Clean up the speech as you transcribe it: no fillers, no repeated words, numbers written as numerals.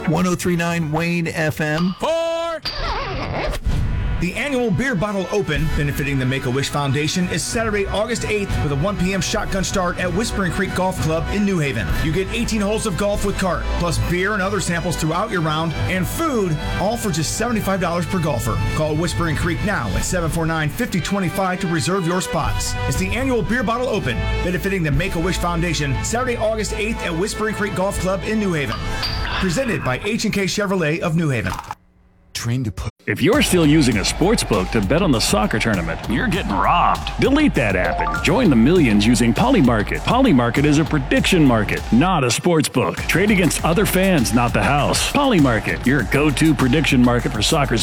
1039 Wayne FM. The annual Beer Bottle Open, benefiting the Make-A-Wish Foundation, is Saturday, August 8th with a 1 p.m. shotgun start at Whispering Creek Golf Club in New Haven. You get 18 holes of golf with cart, plus beer and other samples throughout your round, and food, all for just $75 per golfer. Call Whispering Creek now at 749-5025 to reserve your spots. It's the annual Beer Bottle Open, benefiting the Make-A-Wish Foundation, Saturday, August 8th at Whispering Creek Golf Club in New Haven. Presented by H&K Chevrolet of New Haven. If you're still using a sports book to bet on the soccer tournament, you're getting robbed. Delete that app and join the millions using Polymarket. Polymarket is a prediction market, not a sports book. Trade against other fans, not the house. Polymarket, your go-to prediction market for soccer